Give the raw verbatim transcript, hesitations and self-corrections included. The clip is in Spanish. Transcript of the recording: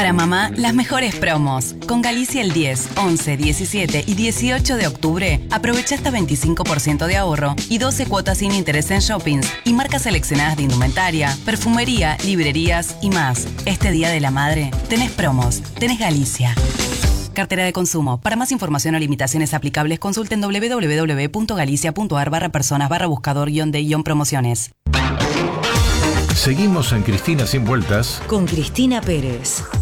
Para mamá, las mejores promos. Con Galicia el diez, once, diecisiete y dieciocho de octubre, aprovecha hasta veinticinco por ciento de ahorro y doce cuotas sin interés en shoppings y marcas seleccionadas de indumentaria, perfumería, librerías y más. Este Día de la Madre, tenés promos, tenés Galicia. Cartera de consumo. Para más información o limitaciones aplicables, consulten doble u doble u doble u punto galicia punto ar barra personas barra buscador guión de guión promociones. Seguimos en Cristina Sin Vueltas con Cristina Pérez.